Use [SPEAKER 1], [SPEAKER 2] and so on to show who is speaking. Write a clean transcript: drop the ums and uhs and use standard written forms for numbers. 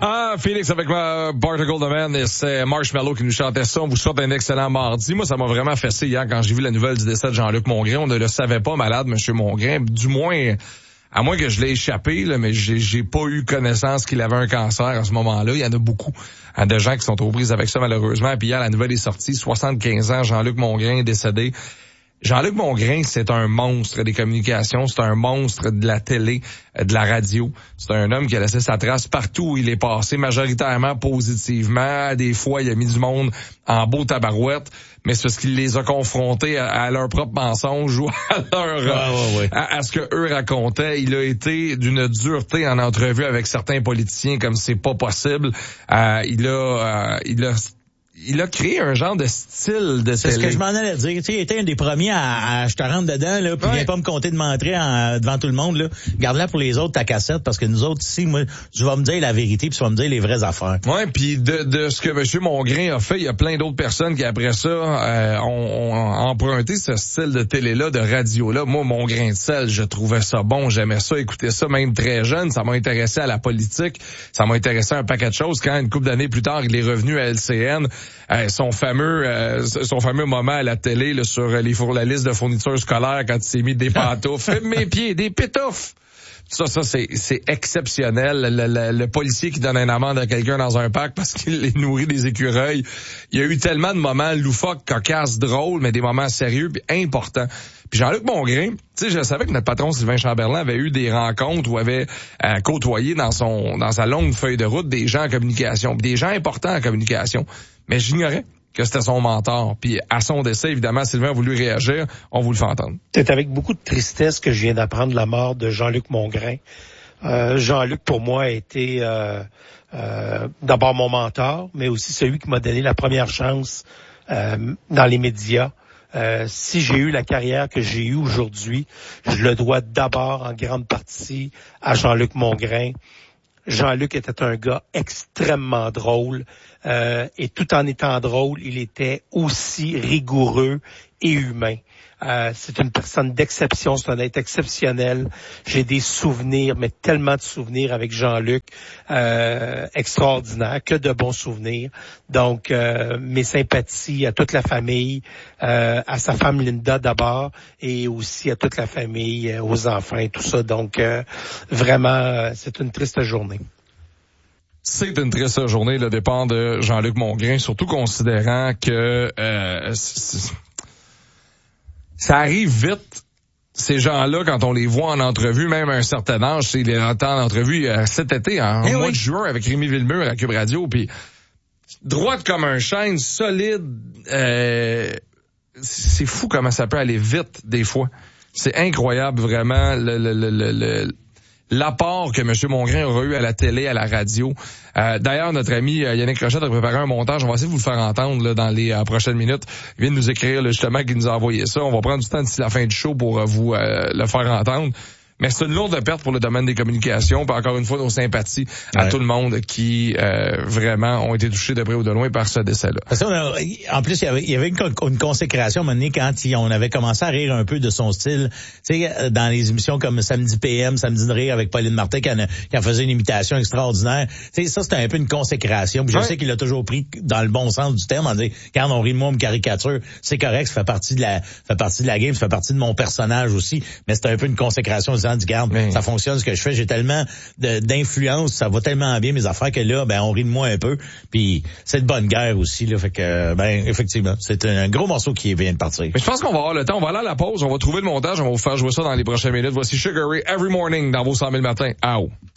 [SPEAKER 1] Phoenix avec Particle the Man et c'est Marshmallow qui nous chantait ça. On vous souhaite un excellent mardi. Moi, ça m'a vraiment fessé hier quand j'ai vu la nouvelle du décès de Jean-Luc Mongrain. On ne le savait pas, malade, Monsieur Mongrain. Du moins, à moins que je l'ai échappé, là, mais j'ai pas eu connaissance qu'il avait un cancer à ce moment-là. Il y en a beaucoup de gens qui sont aux prises avec ça, malheureusement. Puis hier, la nouvelle est sortie. 75 ans, Jean-Luc Mongrain est décédé. Jean-Luc Mongrain, c'est un monstre des communications, c'est un monstre de la télé, de la radio. C'est un homme qui a laissé sa trace partout où il est passé, majoritairement positivement. Des fois, il a mis du monde en beau tabarouette, mais c'est parce qu'il les a confrontés à leurs propres mensonges ou à ce que eux racontaient. Il a été d'une dureté en entrevue avec certains politiciens comme c'est pas possible. Il a créé un genre de style de télé.
[SPEAKER 2] C'est ce que je m'en allais dire. Tu sais, il était un des premiers à je te rentre dedans, là, puis viens pas me compter de m'entrer devant tout le monde, là. Garde-la pour les autres, ta cassette, parce que nous autres, ici, moi, tu vas me dire la vérité, puis tu vas me dire les vraies affaires. Ouais,
[SPEAKER 1] puis de ce que M. Mongrain a fait, il y a plein d'autres personnes qui, après ça, ont emprunté ce style de télé-là, de radio-là. Moi, mon grain de sel, je trouvais ça bon, j'aimais ça, écouter ça, même très jeune. Ça m'a intéressé à la politique, ça m'a intéressé à un paquet de choses. Quand, une couple d'années plus tard, il est revenu à LCN, son fameux moment à la télé là, sur la liste de fournitures scolaires quand il s'est mis des pantoufles, mes pieds, des pétoufles. Ça c'est exceptionnel. Le policier qui donne une amende à quelqu'un dans un parc parce qu'il les nourrit des écureuils. Il y a eu tellement de moments loufoques, cocasses, drôles, mais des moments sérieux puis importants. Puis Jean-Luc Mongrain, tu sais, je savais que notre patron Sylvain Chamberlain avait eu des rencontres ou avait côtoyé dans sa longue feuille de route des gens en communication, des gens importants en communication. Mais j'ignorais que c'était son mentor. Puis à son décès, évidemment, Sylvain a voulu réagir. On vous le fait entendre.
[SPEAKER 3] C'est avec beaucoup de tristesse que je viens d'apprendre la mort de Jean-Luc Mongrain. Jean-Luc, pour moi, a été d'abord mon mentor, mais aussi celui qui m'a donné la première chance dans les médias. Si j'ai eu la carrière que j'ai eue aujourd'hui, je le dois d'abord en grande partie à Jean-Luc Mongrain. Jean-Luc était un gars extrêmement drôle et tout en étant drôle, il était aussi rigoureux et humain. C'est une personne d'exception, c'est un être exceptionnel. J'ai des souvenirs, mais tellement de souvenirs avec Jean-Luc, extraordinaires, que de bons souvenirs. Donc, mes sympathies à toute la famille, à sa femme Linda d'abord, et aussi à toute la famille, aux enfants et tout ça. Donc, vraiment, c'est une triste journée.
[SPEAKER 1] C'est une triste journée, le départ de Jean-Luc Mongrain, surtout considérant que ça arrive vite. Ces gens-là, quand on les voit en entrevue, même à un certain âge, c'est les entend en entrevue cet été, en mois de juin, avec Rémi Villemur à Cube Radio, puis droite comme un chêne, solide. C'est fou comment ça peut aller vite des fois. C'est incroyable vraiment l'apport que M. Mongrain aura eu à la télé, à la radio. D'ailleurs, notre ami Yannick Rochette a préparé un montage. On va essayer de vous le faire entendre là, dans les prochaines minutes. Il vient de nous écrire là, justement qu'il nous a envoyé ça. On va prendre du temps d'ici la fin du show pour vous le faire entendre. Mais c'est une lourde perte pour le domaine des communications. Puis encore une fois, nos sympathies à tout le monde qui vraiment ont été touchés de près ou de loin par ce décès-là.
[SPEAKER 2] Parce en plus, il y avait une consécration à un moment donné quand on avait commencé à rire un peu de son style. Tu sais, dans les émissions comme Samedi PM, Samedi de rire avec Pauline Martin qui en faisait une imitation extraordinaire. Tu sais, ça c'était un peu une consécration. Puis je sais qu'il a toujours pris dans le bon sens du terme en disant quand on rit de moi, on me caricature, c'est correct, ça fait partie de la game, ça fait partie de mon personnage aussi. Mais c'était un peu une consécration. Garde, ça fonctionne ce que je fais, j'ai tellement d'influence, ça va tellement bien mes affaires que là, on rit de moi un peu, puis c'est de bonne guerre aussi, là, fait que, effectivement, c'est un gros morceau qui vient de partir.
[SPEAKER 1] Mais je pense qu'on va avoir le temps, on va aller à la pause, on va trouver le montage, on va vous faire jouer ça dans les prochaines minutes. Voici Sugar Ray Every Morning dans vos 100 000 matins. Ow!